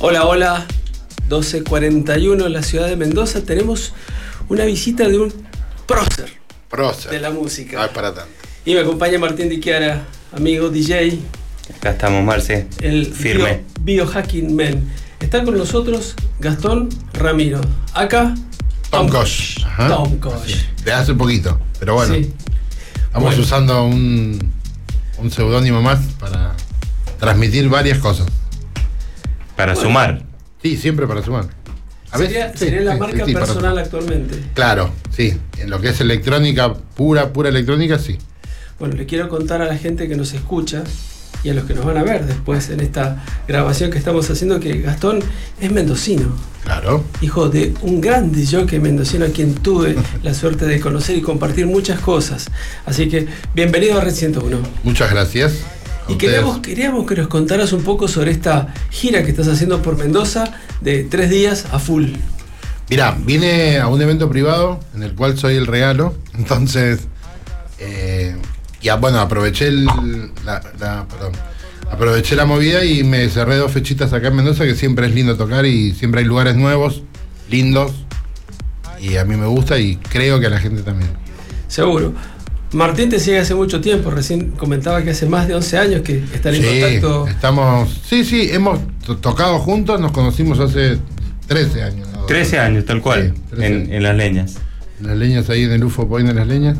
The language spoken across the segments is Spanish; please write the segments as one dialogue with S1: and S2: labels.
S1: Hola, hola, 12:41 en la ciudad de Mendoza. Tenemos una visita de un prócer de la música.
S2: No es para tanto.
S1: Y me acompaña Martín Di Chiara, amigo DJ.
S3: Acá estamos, Marce.
S1: El
S3: firme.
S1: Biohacking Man. Está con nosotros Gastón Ramiro. Acá,
S2: Tom Kosh.
S1: Tom Kosh.
S2: De hace poquito, pero bueno.
S1: Sí.
S2: Estamos usando un seudónimo más para transmitir varias cosas.
S3: Para sumar.
S2: Sí, siempre para sumar.
S1: Sería la marca personal actualmente.
S2: Claro, sí. En lo que es electrónica, pura electrónica, sí.
S1: Bueno, le quiero contar a la gente que nos escucha y a los que nos van a ver después en esta grabación que estamos haciendo que Gastón es mendocino.
S2: Claro.
S1: Hijo de un grande jockey mendocino a quien tuve la suerte de conocer y compartir muchas cosas. Así que bienvenido a Red 101.
S2: Muchas gracias.
S1: Y queríamos que nos contaras un poco sobre esta gira que estás haciendo por Mendoza de 3 días a full.
S2: Mirá, vine a un evento privado en el cual soy el regalo, entonces aproveché aproveché la movida y me cerré 2 fechitas acá en Mendoza, que siempre es lindo tocar y siempre hay lugares nuevos, lindos, y a mí me gusta y creo que a la gente también.
S1: Seguro. Martín te sigue hace mucho tiempo, recién comentaba que hace más de 11 años que están en contacto.
S2: Hemos tocado juntos, nos conocimos hace 13 años. ¿No?
S3: 13 años, tal cual,
S2: Sí,
S3: en Las Leñas.
S2: En Las Leñas, ahí en el UFO Point de Las Leñas.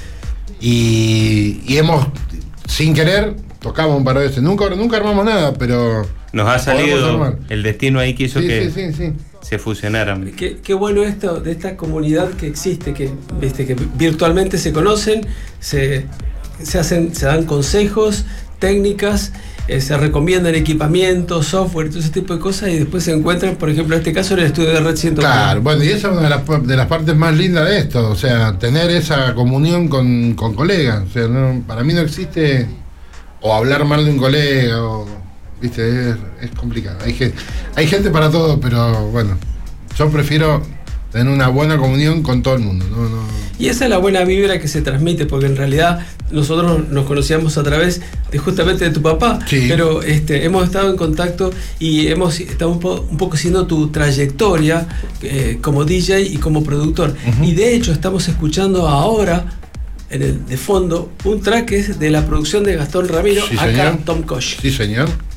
S2: Y hemos, sin querer, tocamos un par de veces. Nunca armamos nada, pero
S3: nos ha salido el destino ahí que hizo que se fusionaran.
S1: Qué bueno esto de esta comunidad que existe, que virtualmente se conocen, se dan consejos, técnicas, se recomiendan equipamiento, software, todo ese tipo de cosas, y después se encuentran, por ejemplo, en este caso, en el estudio de Red 101.
S2: Claro, bueno, y esa es una de las partes más lindas de esto, o sea, tener esa comunión con colegas. O sea, para mí no existe o hablar mal de un colega, viste, es complicado. Hay gente para todo, pero bueno, yo prefiero tener una buena comunión con todo el mundo.
S1: Y esa es la buena vibra que se transmite, porque en realidad nosotros nos conocíamos a través de justamente de tu papá,
S2: sí.
S1: Pero hemos estado en contacto y hemos estado un poco siguiendo tu trayectoria como DJ y como productor. Uh-huh. Y de hecho estamos escuchando ahora de fondo un track que es de la producción de Gastón Ramiro,
S2: sí,
S1: acá
S2: señor.
S1: Tom Kosh.
S2: Sí, señor.